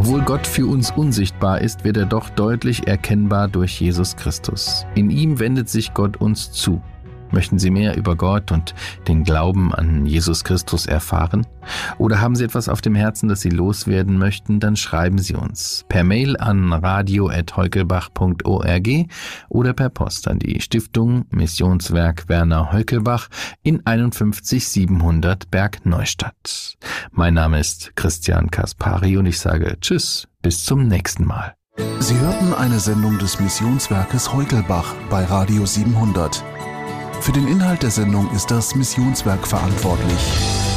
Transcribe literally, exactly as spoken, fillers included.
Obwohl Gott für uns unsichtbar ist, wird er doch deutlich erkennbar durch Jesus Christus. In ihm wendet sich Gott uns zu. Möchten Sie mehr über Gott und den Glauben an Jesus Christus erfahren? Oder haben Sie etwas auf dem Herzen, das Sie loswerden möchten? Dann schreiben Sie uns per Mail an radio at heukelbach punkt org oder per Post an die Stiftung Missionswerk Werner Heukelbach in einundfünfzig siebenhundert Bergneustadt. Mein Name ist Christian Kaspari und ich sage Tschüss, bis zum nächsten Mal. Sie hörten eine Sendung des Missionswerkes Heukelbach bei Radio siebenhundert. Für den Inhalt der Sendung ist das Missionswerk verantwortlich.